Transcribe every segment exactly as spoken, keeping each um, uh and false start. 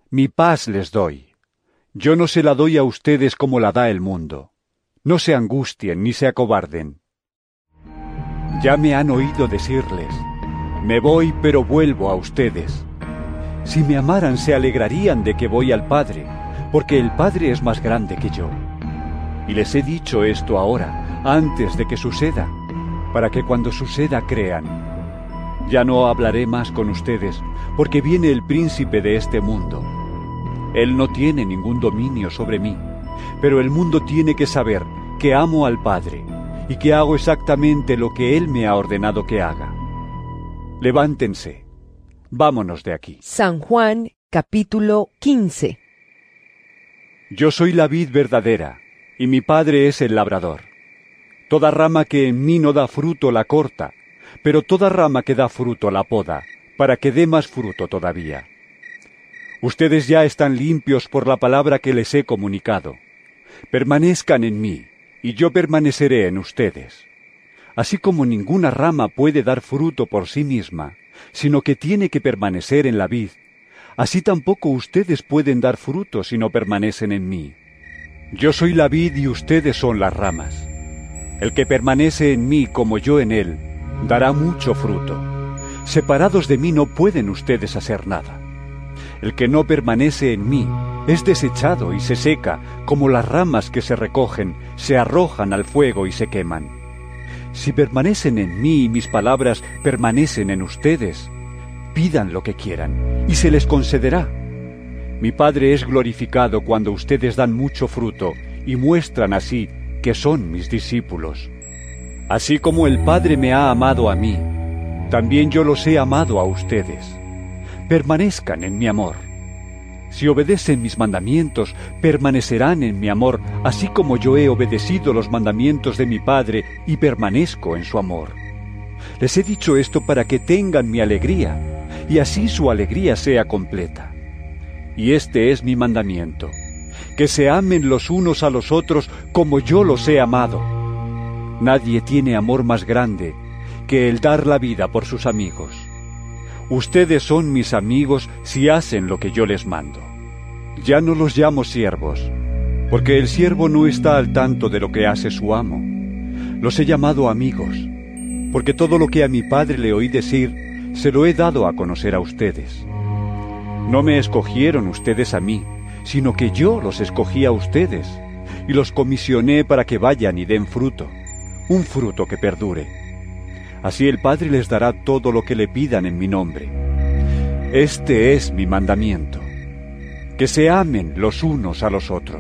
Mi paz les doy. Yo no se la doy a ustedes como la da el mundo. No se angustien ni se acobarden. Ya me han oído decirles, me voy pero vuelvo a ustedes. Si me amaran se alegrarían de que voy al Padre, porque el Padre es más grande que yo. Y les he dicho esto ahora, antes de que suceda, para que cuando suceda crean. Ya no hablaré más con ustedes, porque viene el príncipe de este mundo. Él no tiene ningún dominio sobre mí, pero el mundo tiene que saber que amo al Padre y que hago exactamente lo que Él me ha ordenado que haga. Levántense, vámonos de aquí. San Juan, capítulo quince. Yo soy la vid verdadera, y mi Padre es el labrador. Toda rama que en mí no da fruto la corta, pero toda rama que da fruto la poda, para que dé más fruto todavía. Ustedes ya están limpios por la palabra que les he comunicado. Permanezcan en mí, y yo permaneceré en ustedes. Así como ninguna rama puede dar fruto por sí misma, sino que tiene que permanecer en la vid, así tampoco ustedes pueden dar fruto si no permanecen en mí. Yo soy la vid y ustedes son las ramas. El que permanece en mí como yo en él, dará mucho fruto. Separados de mí no pueden ustedes hacer nada. El que no permanece en mí es desechado y se seca, como las ramas que se recogen, se arrojan al fuego y se queman. Si permanecen en mí y mis palabras permanecen en ustedes, pidan lo que quieran, y se les concederá. Mi Padre es glorificado cuando ustedes dan mucho fruto y muestran así que son mis discípulos. Así como el Padre me ha amado a mí, también yo los he amado a ustedes. Permanezcan en mi amor. Si obedecen mis mandamientos, permanecerán en mi amor, así como yo he obedecido los mandamientos de mi Padre y permanezco en su amor. Les he dicho esto para que tengan mi alegría, y así su alegría sea completa. Y este es mi mandamiento, que se amen los unos a los otros como yo los he amado. Nadie tiene amor más grande que el dar la vida por sus amigos. Ustedes son mis amigos si hacen lo que yo les mando. Ya no los llamo siervos, porque el siervo no está al tanto de lo que hace su amo. Los he llamado amigos, porque todo lo que a mi Padre le oí decir, se lo he dado a conocer a ustedes. No me escogieron ustedes a mí, sino que yo los escogí a ustedes, y los comisioné para que vayan y den fruto, un fruto que perdure. Así el Padre les dará todo lo que le pidan en mi nombre. Este es mi mandamiento, que se amen los unos a los otros.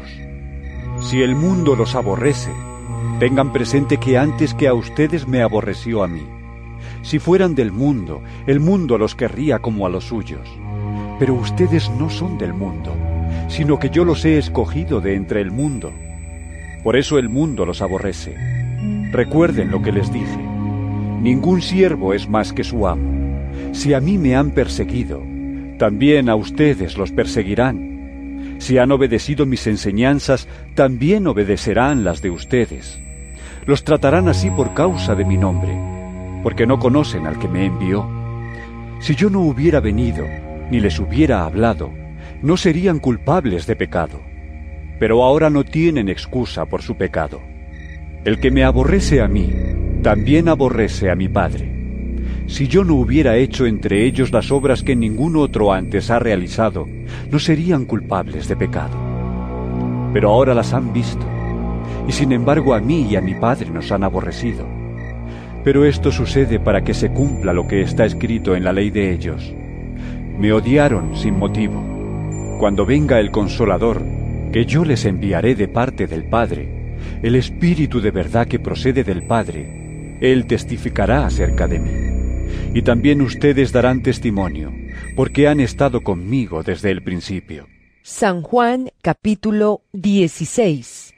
Si el mundo los aborrece, tengan presente que antes que a ustedes me aborreció a mí. Si fueran del mundo, el mundo los querría como a los suyos. Pero ustedes no son del mundo, sino que yo los he escogido de entre el mundo. Por eso el mundo los aborrece. Recuerden lo que les dije. Ningún siervo es más que su amo. Si a mí me han perseguido, también a ustedes los perseguirán. Si han obedecido mis enseñanzas, también obedecerán las de ustedes. Los tratarán así por causa de mi nombre, porque no conocen al que me envió. Si yo no hubiera venido, ni les hubiera hablado, no serían culpables de pecado. Pero ahora no tienen excusa por su pecado. El que me aborrece a mí, también aborrece a mi Padre. Si yo no hubiera hecho entre ellos las obras que ningún otro antes ha realizado, no serían culpables de pecado. Pero ahora las han visto, y sin embargo a mí y a mi Padre nos han aborrecido. Pero esto sucede para que se cumpla lo que está escrito en la ley de ellos. Me odiaron sin motivo. Cuando venga el Consolador, que yo les enviaré de parte del Padre, el Espíritu de verdad que procede del Padre, Él testificará acerca de mí. Y también ustedes darán testimonio, porque han estado conmigo desde el principio. San Juan, capítulo dieciséis.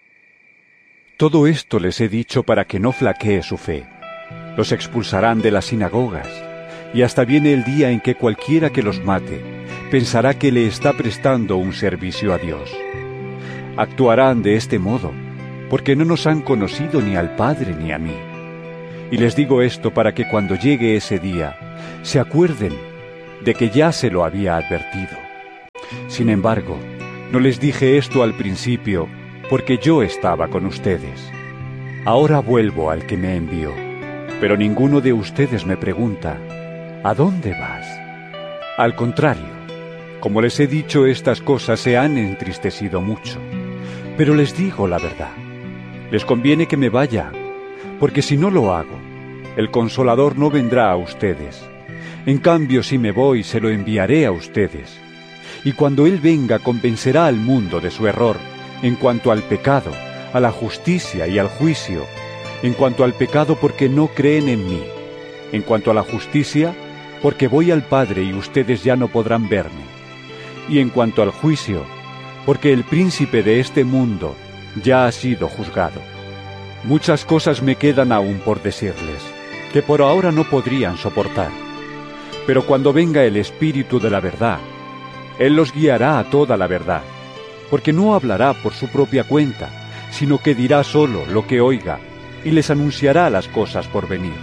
Todo esto les he dicho para que no flaquee su fe. Los expulsarán de las sinagogas, y hasta viene el día en que cualquiera que los mate pensará que le está prestando un servicio a Dios. Actuarán de este modo, porque no nos han conocido ni al Padre ni a mí. Y les digo esto para que cuando llegue ese día, se acuerden de que ya se lo había advertido. Sin embargo, no les dije esto al principio, porque yo estaba con ustedes. Ahora vuelvo al que me envió, pero ninguno de ustedes me pregunta, ¿a dónde vas? Al contrario, como les he dicho estas cosas, se han entristecido mucho. Pero les digo la verdad, les conviene que me vaya, porque si no lo hago, el Consolador no vendrá a ustedes. En cambio, si me voy, se lo enviaré a ustedes. Y cuando Él venga, convencerá al mundo de su error, en cuanto al pecado, a la justicia y al juicio. En cuanto al pecado, porque no creen en mí. En cuanto a la justicia, porque voy al Padre y ustedes ya no podrán verme. Y en cuanto al juicio, porque el príncipe de este mundo ya ha sido juzgado. Muchas cosas me quedan aún por decirles, que por ahora no podrían soportar. Pero cuando venga el Espíritu de la verdad, Él los guiará a toda la verdad, porque no hablará por su propia cuenta, sino que dirá solo lo que oiga, y les anunciará las cosas por venir.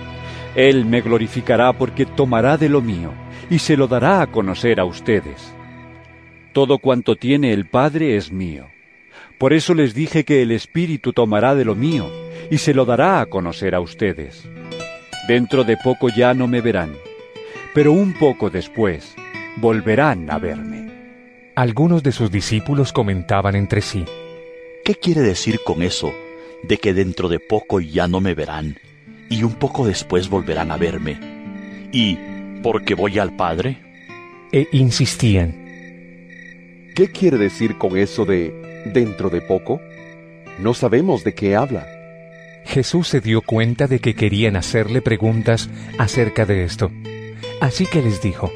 Él me glorificará porque tomará de lo mío, y se lo dará a conocer a ustedes. Todo cuanto tiene el Padre es mío. Por eso les dije que el Espíritu tomará de lo mío, y se lo dará a conocer a ustedes. Dentro de poco ya no me verán, pero un poco después volverán a verme. Algunos de sus discípulos comentaban entre sí, ¿qué quiere decir con eso, de que dentro de poco ya no me verán, y un poco después volverán a verme? ¿Y porque voy al Padre? E insistían, ¿qué quiere decir con eso de dentro de poco? No sabemos de qué habla. Jesús se dio cuenta de que querían hacerle preguntas acerca de esto. Así que les dijo,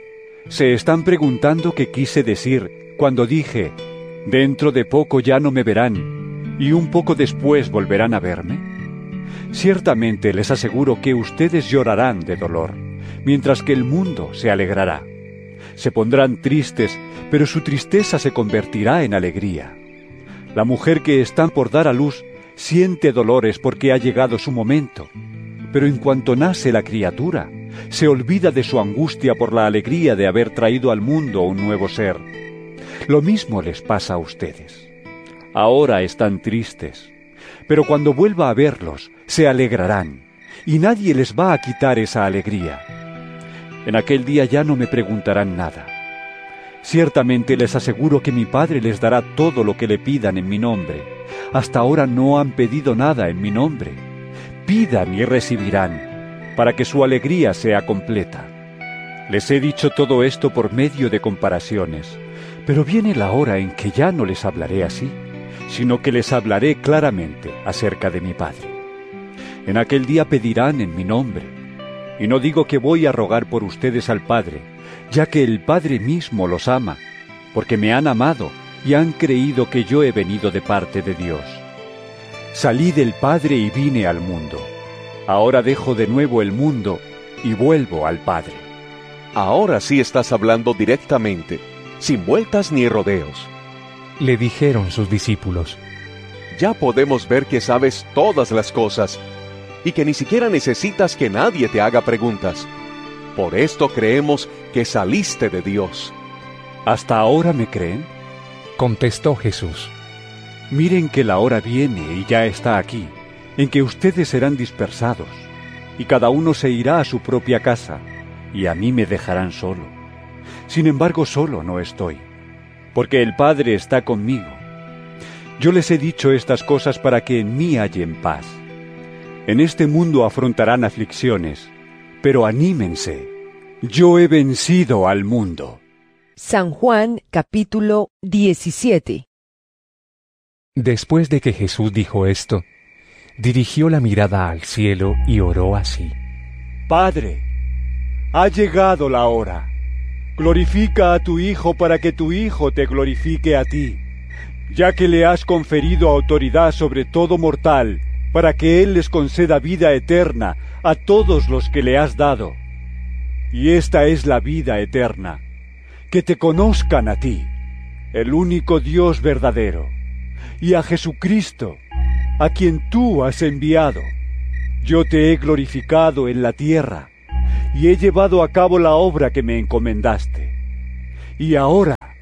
Se están preguntando qué quise decir cuando dije, dentro de poco ya no me verán, y un poco después volverán a verme. Ciertamente les aseguro que ustedes llorarán de dolor, mientras que el mundo se alegrará. Se pondrán tristes, pero su tristeza se convertirá en alegría. La mujer que está por dar a luz siente dolores porque ha llegado su momento, pero en cuanto nace la criatura, se olvida de su angustia por la alegría de haber traído al mundo un nuevo ser. Lo mismo les pasa a ustedes. Ahora están tristes, pero cuando vuelva a verlos, se alegrarán, y nadie les va a quitar esa alegría. En aquel día ya no me preguntarán nada. Ciertamente les aseguro que mi Padre les dará todo lo que le pidan en mi nombre. Hasta ahora no han pedido nada en mi nombre. Pidan y recibirán, para que su alegría sea completa. Les he dicho todo esto por medio de comparaciones, pero viene la hora en que ya no les hablaré así, sino que les hablaré claramente acerca de mi Padre. En aquel día pedirán en mi nombre. Y no digo que voy a rogar por ustedes al Padre, ya que el Padre mismo los ama, porque me han amado y han creído que yo he venido de parte de Dios. Salí del Padre y vine al mundo. Ahora dejo de nuevo el mundo y vuelvo al Padre. Ahora sí estás hablando directamente, sin vueltas ni rodeos. le dijeron sus discípulos, Ya podemos ver que sabes todas las cosas y que ni siquiera necesitas que nadie te haga preguntas. Por esto creemos que saliste de Dios. ¿Hasta ahora me creen? contestó Jesús. Miren que la hora viene y ya está aquí, en que ustedes serán dispersados, y cada uno se irá a su propia casa, y a mí me dejarán solo. Sin embargo, solo no estoy, porque el Padre está conmigo. Yo les he dicho estas cosas para que en mí hallen paz. En este mundo afrontarán aflicciones, pero anímense. Yo he vencido al mundo. San Juan capítulo diecisiete. Después de que Jesús dijo esto, dirigió la mirada al cielo y oró así: Padre, ha llegado la hora. Glorifica a tu Hijo para que tu Hijo te glorifique a ti, ya que le has conferido autoridad sobre todo mortal, para que Él les conceda vida eterna a todos los que le has dado. Y esta es la vida eterna, que te conozcan a ti, el único Dios verdadero, y a Jesucristo, a quien tú has enviado. Yo te he glorificado en la tierra, y he llevado a cabo la obra que me encomendaste. Y ahora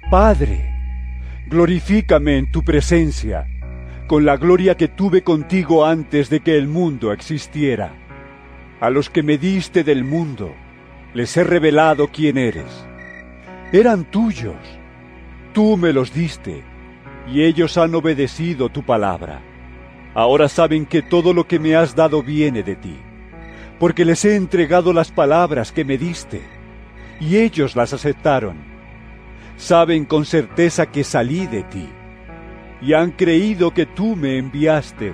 Padre, glorifícame en tu presencia, con la gloria que tuve contigo antes de que el mundo existiera. A los que me diste del mundo, les he revelado quién eres. Eran tuyos, tú me los diste, y ellos han obedecido tu palabra. Ahora saben que todo lo que me has dado viene de ti, porque les he entregado las palabras que me diste, y ellos las aceptaron. Saben con certeza que salí de ti, y han creído que tú me enviaste.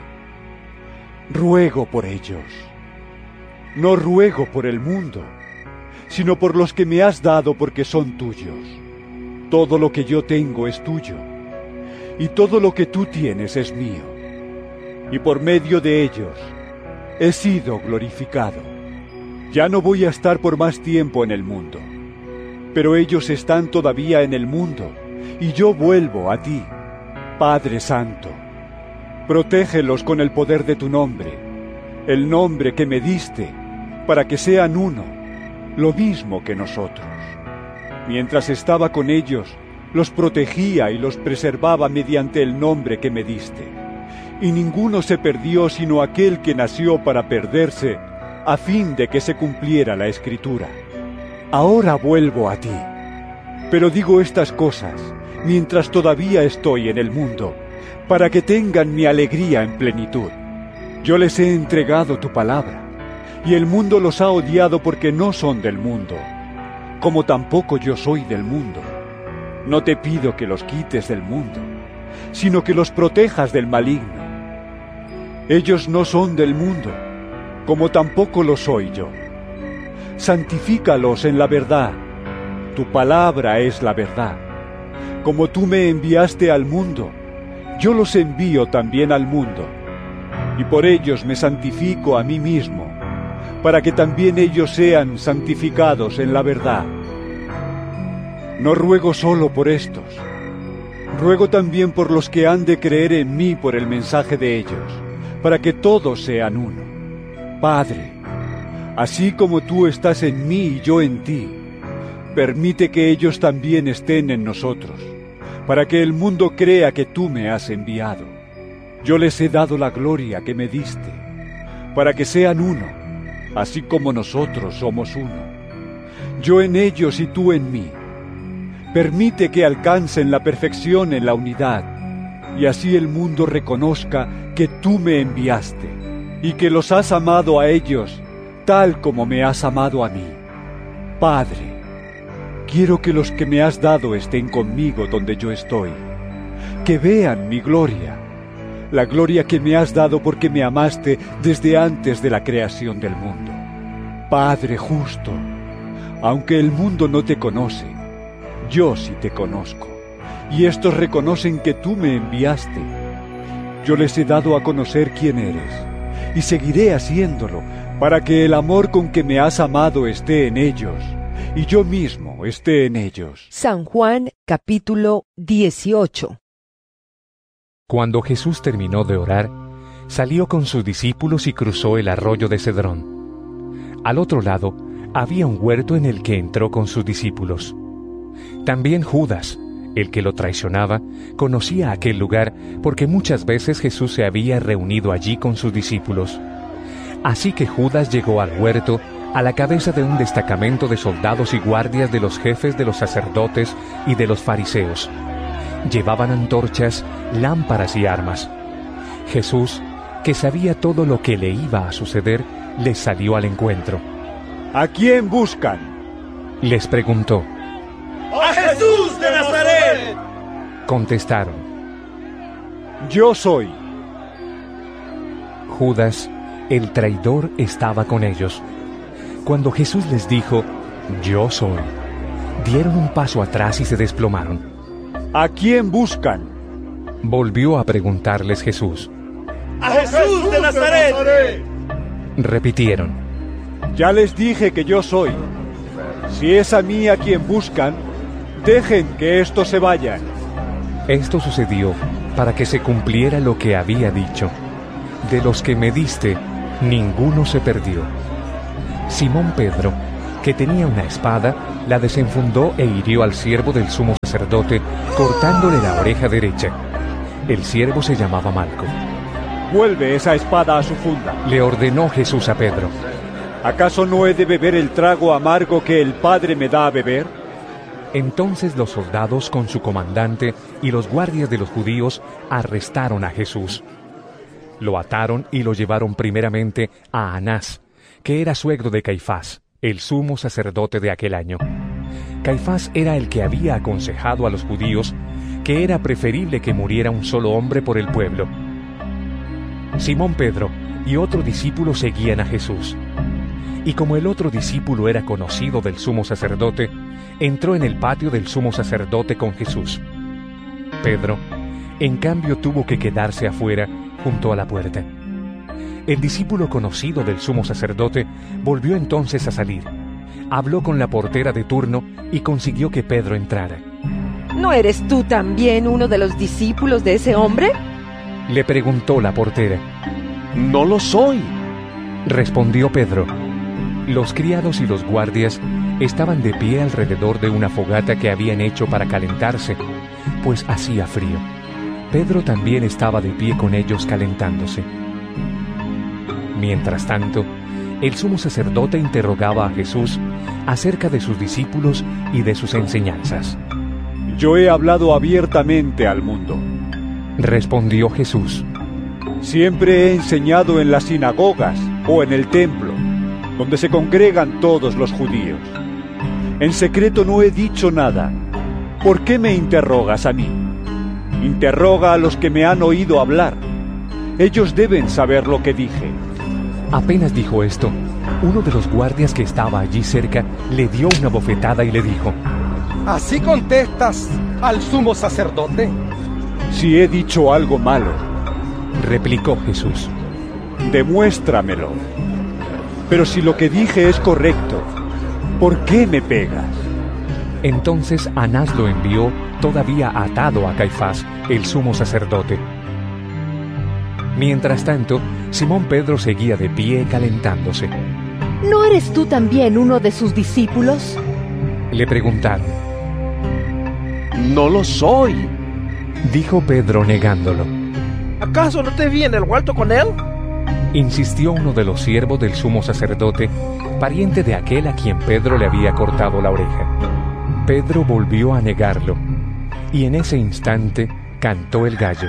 Ruego por ellos. No ruego por el mundo, sino por los que me has dado porque son tuyos. Todo lo que yo tengo es tuyo, y todo lo que tú tienes es mío. Y por medio de ellos he sido glorificado. Ya no voy a estar por más tiempo en el mundo, pero ellos están todavía en el mundo, y yo vuelvo a ti. Padre Santo, protégelos con el poder de tu nombre, el nombre que me diste, para que sean uno, lo mismo que nosotros. Mientras estaba con ellos, los protegía y los preservaba mediante el nombre que me diste. Y ninguno se perdió sino aquel que nació para perderse, a fin de que se cumpliera la Escritura. Ahora vuelvo a ti, pero digo estas cosas mientras todavía estoy en el mundo, para que tengan mi alegría en plenitud. Yo les he entregado tu palabra, y el mundo los ha odiado porque no son del mundo, como tampoco yo soy del mundo. No te pido que los quites del mundo, sino que los protejas del maligno. Ellos no son del mundo, como tampoco lo soy yo. Santifícalos en la verdad. Tu palabra es la verdad. Como tú me enviaste al mundo, yo los envío también al mundo. Y por ellos me santifico a mí mismo, para que también ellos sean santificados en la verdad. No ruego solo por estos, ruego también por los que han de creer en mí por el mensaje de ellos, para que todos sean uno. Padre, así como tú estás en mí y yo en ti, permite que ellos también estén en nosotros, para que el mundo crea que tú me has enviado. Yo les he dado la gloria que me diste, para que sean uno, así como nosotros somos uno. Yo en ellos y tú en mí. Permite que alcancen la perfección en la unidad, y así el mundo reconozca que tú me enviaste, y que los has amado a ellos, tal como me has amado a mí. Padre, quiero que los que me has dado estén conmigo donde yo estoy, que vean mi gloria, la gloria que me has dado porque me amaste desde antes de la creación del mundo. Padre justo, aunque el mundo no te conoce, yo sí te conozco, y estos reconocen que tú me enviaste. Yo les he dado a conocer quién eres, y seguiré haciéndolo, para que el amor con que me has amado esté en ellos, y yo mismo esté en ellos. San Juan capítulo dieciocho. Cuando Jesús terminó de orar, salió con sus discípulos y cruzó el arroyo de Cedrón. Al otro lado había un huerto en el que entró con sus discípulos. También Judas, el que lo traicionaba, conocía aquel lugar porque muchas veces Jesús se había reunido allí con sus discípulos. Así que Judas llegó al huerto a la cabeza de un destacamento de soldados y guardias de los jefes de los sacerdotes y de los fariseos. Llevaban antorchas, lámparas y armas. Jesús, que sabía todo lo que le iba a suceder, les salió al encuentro. ¿A quién buscan?, les preguntó. ¡A Jesús de Nazaret!, contestaron. Yo soy. Judas, el traidor, estaba con ellos. Cuando Jesús les dijo, yo soy, dieron un paso atrás y se desplomaron. ¿A quién buscan?, volvió a preguntarles Jesús. ¡A Jesús de Nazaret!, repitieron. Ya les dije que yo soy. Si es a mí a quien buscan, dejen que estos se vayan. Esto sucedió para que se cumpliera lo que había dicho. De los que me diste, ninguno se perdió. Simón Pedro, que tenía una espada, la desenfundó e hirió al siervo del sumo sacerdote, cortándole la oreja derecha. El siervo se llamaba Malco. Vuelve esa espada a su funda. Le ordenó Jesús a Pedro. ¿Acaso no he de beber el trago amargo que el Padre me da a beber? Entonces los soldados con su comandante y los guardias de los judíos arrestaron a Jesús. Lo ataron y lo llevaron primeramente a Anás, que era suegro de Caifás, el sumo sacerdote de aquel año. Caifás era el que había aconsejado a los judíos que era preferible que muriera un solo hombre por el pueblo. Simón Pedro y otro discípulo seguían a Jesús. Y como el otro discípulo era conocido del sumo sacerdote, entró en el patio del sumo sacerdote con Jesús. Pedro, en cambio, tuvo que quedarse afuera, junto a la puerta. El discípulo conocido del sumo sacerdote volvió entonces a salir. Habló con la portera de turno y consiguió que Pedro entrara. ¿No eres tú también uno de los discípulos de ese hombre? Le preguntó la portera. No lo soy, respondió Pedro. Los criados y los guardias estaban de pie alrededor de una fogata que habían hecho para calentarse, pues hacía frío. Pedro también estaba de pie con ellos calentándose. Mientras tanto, el sumo sacerdote interrogaba a Jesús acerca de sus discípulos y de sus enseñanzas. Yo he hablado abiertamente al mundo, respondió Jesús. Siempre he enseñado en las sinagogas o en el templo, donde se congregan todos los judíos. En secreto no he dicho nada. ¿Por qué me interrogas a mí? Interroga a los que me han oído hablar. Ellos deben saber lo que dije. Apenas dijo esto, uno de los guardias que estaba allí cerca le dio una bofetada y le dijo: ¿Así contestas al sumo sacerdote? Si he dicho algo malo, replicó Jesús, demuéstramelo. Pero si lo que dije es correcto, ¿por qué me pegas? Entonces Anás lo envió todavía atado a Caifás, el sumo sacerdote. Mientras tanto, Simón Pedro seguía de pie calentándose. ¿No eres tú también uno de sus discípulos? Le preguntaron. No lo soy, dijo Pedro negándolo. ¿Acaso no te vi en el huerto con él? Insistió uno de los siervos del sumo sacerdote, pariente de aquel a quien Pedro le había cortado la oreja. Pedro volvió a negarlo, y en ese instante cantó el gallo.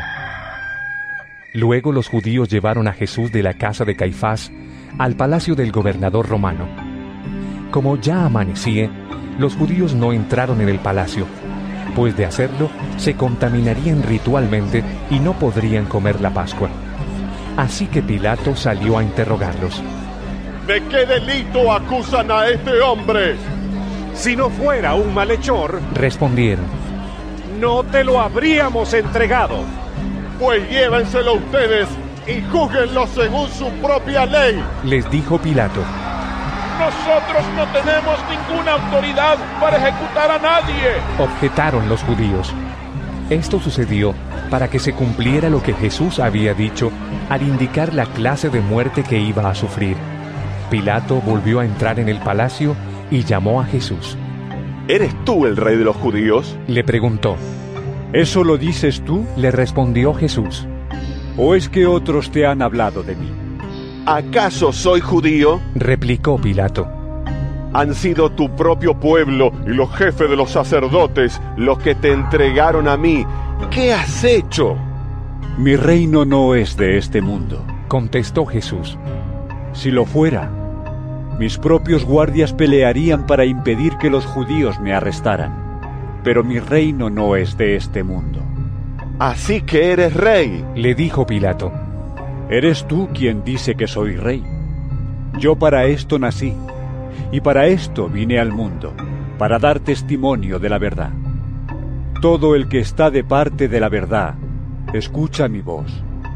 Luego los judíos llevaron a Jesús de la casa de Caifás al palacio del gobernador romano. Como ya amanecía, los judíos no entraron en el palacio, pues de hacerlo se contaminarían ritualmente y no podrían comer la Pascua. Así que Pilato salió a interrogarlos. ¿De qué delito acusan a este hombre? Si no fuera un malhechor, respondieron, no te lo habríamos entregado. Pues llévenselo ustedes y júzguenlo según su propia ley. Les dijo Pilato. Nosotros no tenemos ninguna autoridad para ejecutar a nadie, objetaron los judíos. Esto sucedió para que se cumpliera lo que Jesús había dicho al indicar la clase de muerte que iba a sufrir. Pilato volvió a entrar en el palacio y llamó a Jesús. ¿Eres tú el rey de los judíos?, le preguntó. ¿Eso lo dices tú?, le respondió Jesús. ¿O es que otros te han hablado de mí? ¿Acaso soy judío?, replicó Pilato. Han sido tu propio pueblo y los jefes de los sacerdotes los que te entregaron a mí. ¿Qué has hecho? Mi reino no es de este mundo, contestó Jesús. Si lo fuera, mis propios guardias pelearían para impedir que los judíos me arrestaran. Pero mi reino no es de este mundo. Así que eres rey, le dijo Pilato. Eres tú quien dice que soy rey. Yo para esto nací, y para esto vine al mundo, para dar testimonio de la verdad. Todo el que está de parte de la verdad, escucha mi voz.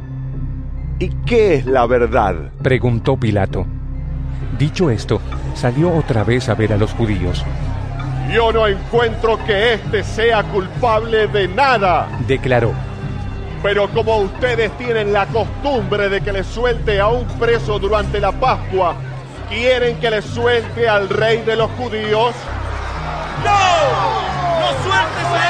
¿Y qué es la verdad?, preguntó Pilato. Dicho esto, salió otra vez a ver a los judíos. Yo no encuentro que éste sea culpable de nada, declaró. Pero como ustedes tienen la costumbre de que le suelte a un preso durante la Pascua, ¿Quieren que le suelte al rey de los judíos? ¡No! ¡No sueltes a